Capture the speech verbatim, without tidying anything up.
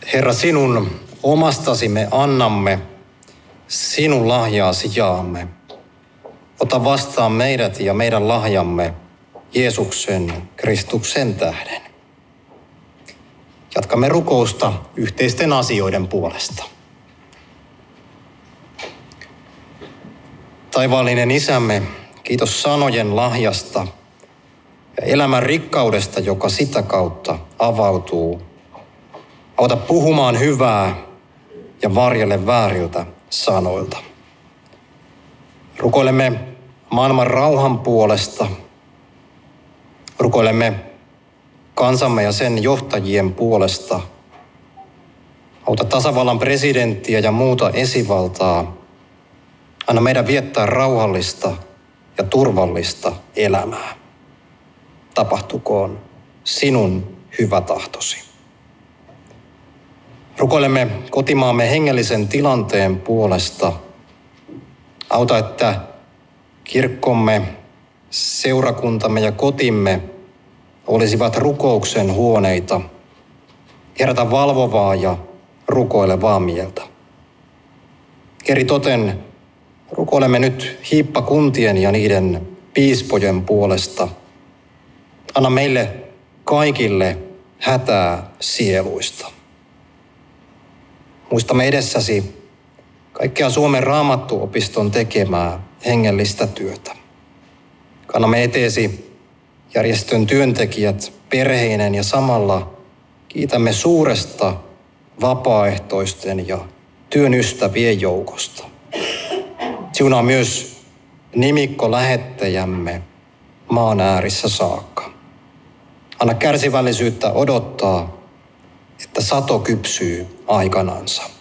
Herra, sinun omastasi me annamme, sinun lahjaasi jaamme. Ota vastaan meidät ja meidän lahjamme Jeesuksen Kristuksen tähden. Jatkamme rukousta yhteisten asioiden puolesta. Taivaallinen Isämme, kiitos sanojen lahjasta ja elämän rikkaudesta, joka sitä kautta avautuu. Auta puhumaan hyvää ja varjele vääriltä sanoilta. Rukoilemme maailman rauhan puolesta. Rukoilemme kansamme ja sen johtajien puolesta. Auta tasavallan presidenttiä ja muuta esivaltaa. Anna meidän viettää rauhallista ja turvallista elämää. Tapahtukoon sinun hyvä tahtosi. Rukoilemme kotimaamme hengellisen tilanteen puolesta. Auta, että kirkkomme, seurakuntamme ja kotimme olisivat rukouksen huoneita. Herätä valvovaa ja rukoilevaa mieltä. Eritoten rukoilemme nyt hiippakuntien ja niiden piispojen puolesta. Anna meille kaikille hätää sieluista. Muistamme edessäsi kaikkea Suomen Raamattuopiston tekemää hengellistä työtä. Kannamme eteesi järjestön työntekijät perheinen ja samalla kiitämme suuresta vapaaehtoisten ja työn ystävien joukosta. Siunaa myös nimikko lähettäjämme maan äärissä saakka. Anna kärsivällisyyttä odottaa, että sato kypsyy aikanansa.